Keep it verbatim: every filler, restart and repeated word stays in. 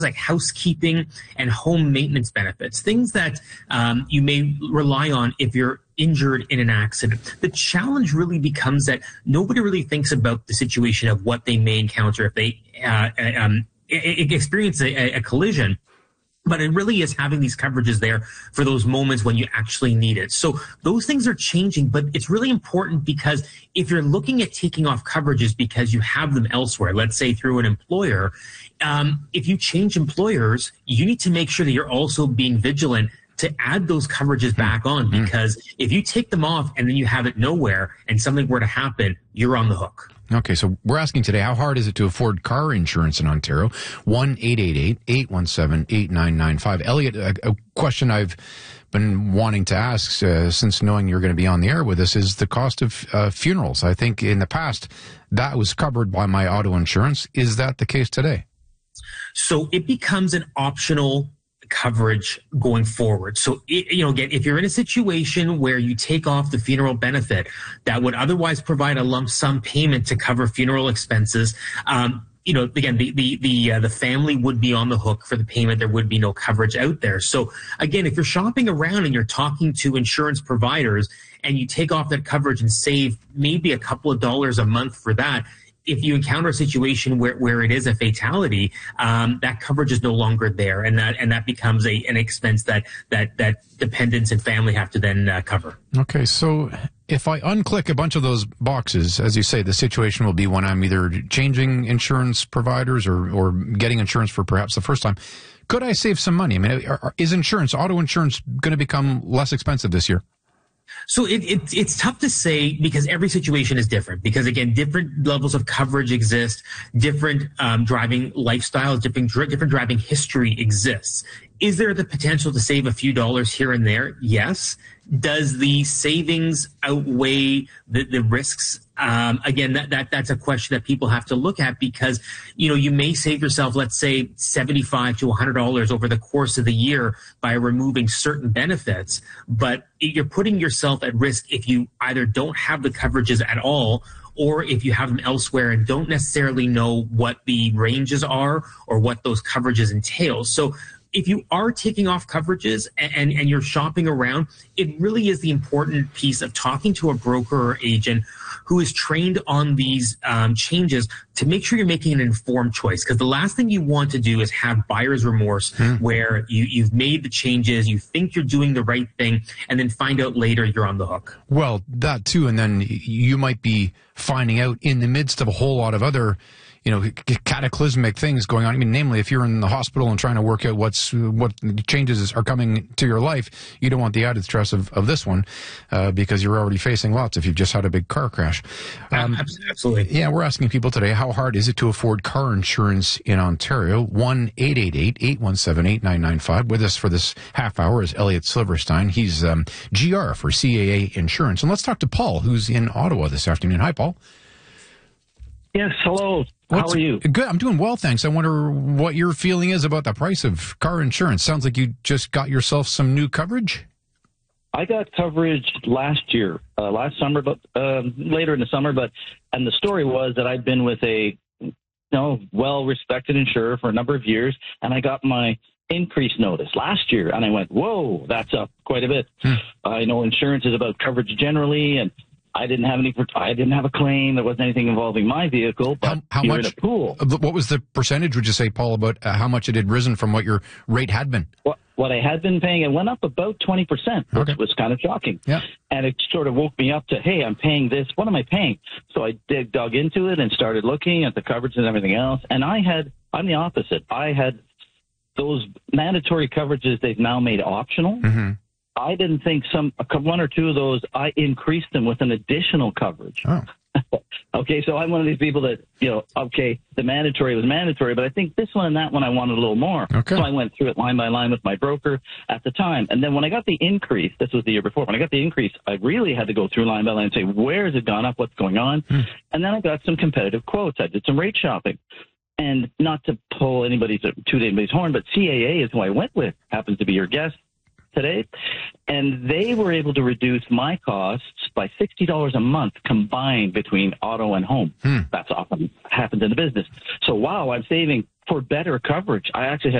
like housekeeping and home maintenance benefits, things that um, you may rely on if you're injured in an accident. The challenge really becomes that nobody really thinks about the situation of what they may encounter if they uh, um, experience a, a collision. But it really is having these coverages there for those moments when you actually need it. So those things are changing, but it's really important because if you're looking at taking off coverages because you have them elsewhere, let's say through an employer, um, if you change employers, you need to make sure that you're also being vigilant to add those coverages back on, because if you take them off and then you have it nowhere and something were to happen, you're on the hook. Okay, so we're asking today, how hard is it to afford car insurance in Ontario? one eight eight eight, eight one seven, eight nine nine five. Elliot, a, a question I've been wanting to ask uh, since knowing you're going to be on the air with us is the cost of uh, funerals. I think in the past that was covered by my auto insurance. Is that the case today? So it becomes an optional coverage going forward. So, it, you know, again, if you're in a situation where you take off the funeral benefit that would otherwise provide a lump sum payment to cover funeral expenses, um, you know, again, the the the uh, the family would be on the hook for the payment. There would be no coverage out there. So, again, if you're shopping around and you're talking to insurance providers and you take off that coverage and save maybe a couple of dollars a month for that, if you encounter a situation where, where it is a fatality, um, that coverage is no longer there, and that and that becomes a an expense that that that dependents and family have to then uh, cover. Okay, so if I unclick a bunch of those boxes, as you say, the situation will be when I'm either changing insurance providers or or getting insurance for perhaps the first time. Could I save some money? I mean, are, is insurance, auto insurance, going to become less expensive this year? So it, it, it's tough to say because every situation is different. Because, again, different levels of coverage exist, different um, driving lifestyles, different, different driving history exists. Is there the potential to save a few dollars here and there? Yes. Does the savings outweigh the, the risks? Um, again, that, that that's a question that people have to look at because, you know, you may save yourself, let's say, seventy-five to one hundred dollars over the course of the year by removing certain benefits. But you're putting yourself at risk if you either don't have the coverages at all, or if you have them elsewhere and don't necessarily know what the ranges are or what those coverages entail. So if you are taking off coverages and, and, and you're shopping around, it really is the important piece of talking to a broker or agent who is trained on these um, changes to make sure you're making an informed choice. Because the last thing you want to do is have buyer's remorse hmm. where you, you've made the changes, you think you're doing the right thing, and then find out later you're on the hook. Well, that too, and then you might be finding out in the midst of a whole lot of other you know, cataclysmic things going on. I mean, namely, if you're in the hospital and trying to work out what's what changes are coming to your life, you don't want the added stress of, of this one uh, because you're already facing lots if you've just had a big car crash. Um, Absolutely. Yeah, we're asking people today, how hard is it to afford car insurance in Ontario? one eight eight eight, eight one seven, eight nine nine five. With us for this half hour is Elliot Silverstein. He's um, G R for C A A Insurance. And let's talk to Paul, who's in Ottawa this afternoon. Hi, Paul. Yes, hello. What's, How are you? Good. I'm doing well, thanks. I wonder what your feeling is about the price of car insurance. Sounds like you just got yourself some new coverage. I got coverage last year, uh, last summer, but uh, later in the summer. But and the story was that I'd been with a you know well-respected insurer for a number of years, and I got my increase notice last year, and I went, "Whoa, that's up quite a bit." Hmm. I know insurance is about coverage generally, and I didn't have any. I didn't have a claim. There wasn't anything involving my vehicle. But how, how you're much? In a pool. What was the percentage? Would you say, Paul, about uh, how much it had risen from what your rate had been? What, what I had been paying, it went up about twenty percent, which okay. was kind of shocking. Yeah. And it sort of woke me up to, hey, I'm paying this. What am I paying? So I dig, dug into it and started looking at the coverage and everything else. And I had, I'm the opposite. I had those mandatory coverages they've now made optional. Mm-hmm. I didn't think some one or two of those, I increased them with an additional coverage. Oh. Okay, so I'm one of these people that, you know, okay, the mandatory was mandatory, but I think this one and that one I wanted a little more. Okay. So I went through it line by line with my broker at the time. And then when I got the increase, this was the year before, when I got the increase, I really had to go through line by line and say, where has it gone up? What's going on? Hmm. And then I got some competitive quotes. I did some rate shopping. And not to pull anybody's, toot anybody's horn, but C A A is who I went with, happens to be your guest today, and they were able to reduce my costs by sixty dollars a month combined between auto and home. Hmm. That's often happens in the business. So, wow, I'm saving for better coverage. I actually had